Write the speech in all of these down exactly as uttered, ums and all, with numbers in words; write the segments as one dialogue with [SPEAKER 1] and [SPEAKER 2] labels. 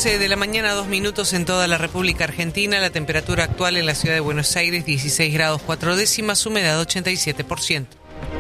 [SPEAKER 1] once de la mañana, dos minutos en toda la República Argentina. La temperatura actual en la ciudad de Buenos Aires, dieciséis grados cuatro décimas, humedad ochenta y siete por ciento.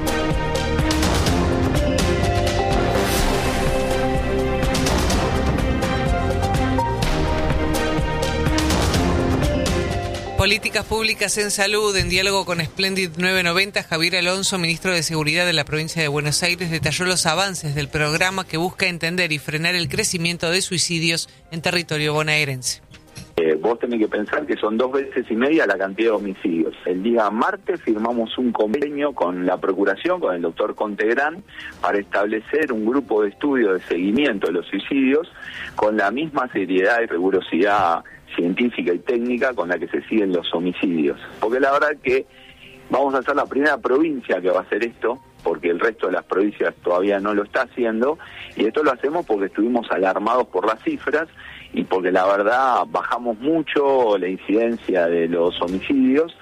[SPEAKER 1] Políticas públicas en salud. En diálogo con Splendid nueve noventa, Javier Alonso, ministro de Seguridad de la provincia de Buenos Aires, detalló los avances del programa que busca entender y frenar el crecimiento de suicidios en territorio bonaerense.
[SPEAKER 2] Eh, vos tenés que pensar que son dos veces y media la cantidad de homicidios. El día martes firmamos un convenio con la Procuración, con el doctor Contegrán, para establecer un grupo de estudio de seguimiento de los suicidios con la misma seriedad y rigurosidad científica y técnica con la que se siguen los homicidios. Porque la verdad que vamos a ser la primera provincia que va a hacer esto, porque el resto de las provincias todavía no lo está haciendo, y esto lo hacemos porque estuvimos alarmados por las cifras y porque la verdad bajamos mucho la incidencia de los homicidios.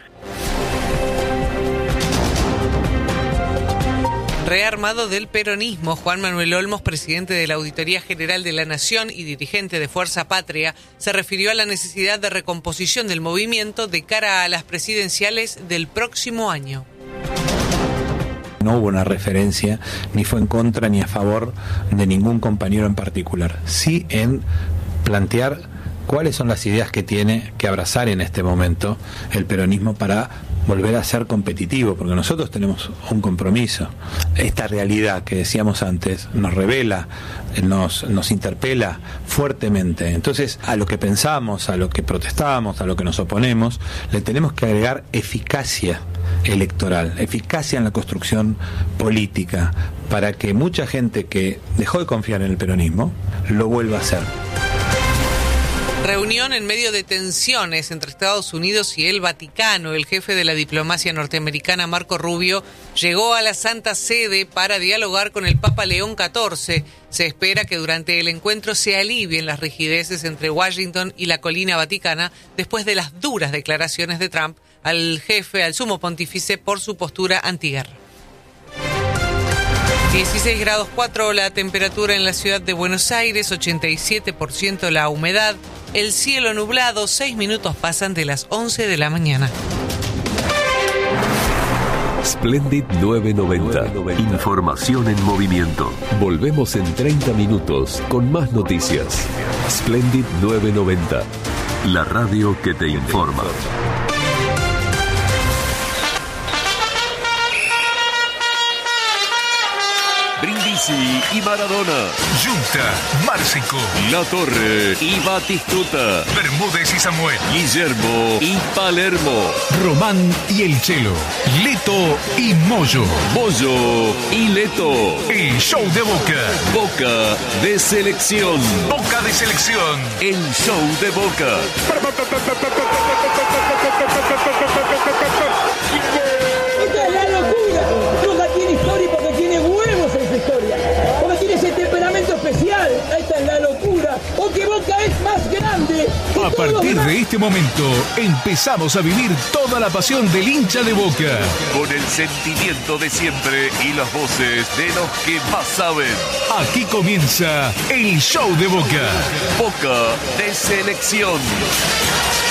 [SPEAKER 1] Rearmado del peronismo, Juan Manuel Olmos, presidente de la Auditoría General de la Nación y dirigente de Fuerza Patria, se refirió a la necesidad de recomposición del movimiento de cara a las presidenciales del próximo año.
[SPEAKER 3] No hubo una referencia, ni fue en contra ni a favor de ningún compañero en particular. Sí en plantear cuáles son las ideas que tiene que abrazar en este momento el peronismo para volver a ser competitivo, porque nosotros tenemos un compromiso. Esta realidad que decíamos antes nos revela, nos, nos interpela fuertemente. Entonces, a lo que pensamos, a lo que protestamos, a lo que nos oponemos, le tenemos que agregar eficacia electoral, eficacia en la construcción política, para que mucha gente que dejó de confiar en el peronismo lo vuelva a hacer.
[SPEAKER 1] Reunión en medio de tensiones entre Estados Unidos y el Vaticano. El jefe de la diplomacia norteamericana, Marco Rubio, llegó a la Santa Sede para dialogar con el Papa León catorce. Se espera que durante el encuentro se alivien las rigideces entre Washington y la colina vaticana después de las duras declaraciones de Trump al jefe, al sumo pontífice, por su postura antiguerra. dieciséis grados cuatro la temperatura en la ciudad de Buenos Aires, ochenta y siete por ciento la humedad, el cielo nublado, seis minutos pasan de las once de la mañana.
[SPEAKER 4] Splendid nueve noventa. Información en movimiento. Volvemos en treinta minutos con más noticias. Splendid nueve noventa. La radio que te informa. Brindisi y Maradona.
[SPEAKER 5] Junta, Márcico,
[SPEAKER 4] La Torre y Batistuta.
[SPEAKER 5] Bermúdez y Samuel,
[SPEAKER 4] Guillermo y Palermo.
[SPEAKER 5] Román y El Chelo, Leto y Moyo.
[SPEAKER 4] Moyo y Leto.
[SPEAKER 5] El show de Boca.
[SPEAKER 4] Boca de selección.
[SPEAKER 5] Boca de selección.
[SPEAKER 4] El show de Boca.
[SPEAKER 6] ¡Esta es la locura! Boca tiene historia porque tiene huevos en su historia. Porque tiene ese temperamento especial. Esta es la locura. Porque Boca es más grande.
[SPEAKER 5] A partir de este momento empezamos a vivir toda la pasión del hincha de Boca.
[SPEAKER 4] Con el sentimiento de siempre y las voces de los que más saben.
[SPEAKER 5] Aquí comienza el show de Boca.
[SPEAKER 4] Boca de selección.